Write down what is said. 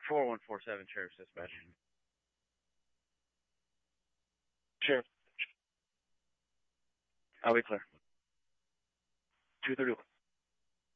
4147 Sheriff's Dispatch. Sheriff. I'll be clear. 231.